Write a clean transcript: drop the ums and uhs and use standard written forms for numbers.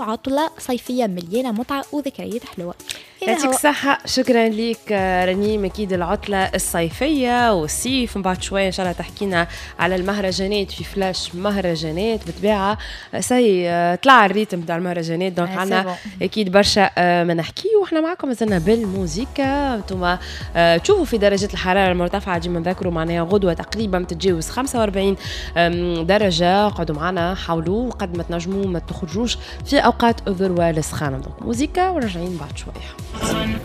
عطلة صيفية مليانة متعة وذكريات حلوة. يعطيك صحة. شكرا ليك رنيم. أكيد العطلة الصيفية والصيف من بعد شوية إن شاء الله تحكينا على المهرجانات في فلاش مهرجانات بتباعة سي طلع الريتم بتاع المهرجانات دونك عنا أكيد برشا ما نحكي وإحنا معكم مازلنا بالموسيقى. انتم تشوفوا في درجة الحرارة المرتفعة ديما نذكروا معناها غدوة تقريبا تتجاوز 45 درجة. قعدوا معنا حاولوا قد ما تنجموا ما تخرجوش في أوقات الذروة السخانة. موسيقى ورجعين بعد شوية.